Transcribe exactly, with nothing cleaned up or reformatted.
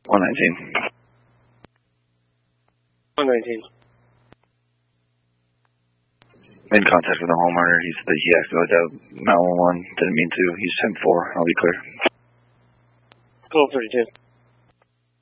one nineteen. one nineteen. Made contact with the homeowner. He said that he accidentally dialed nine one one. Didn't mean to. He's ten four. I'll be clear. twelve thirty-two.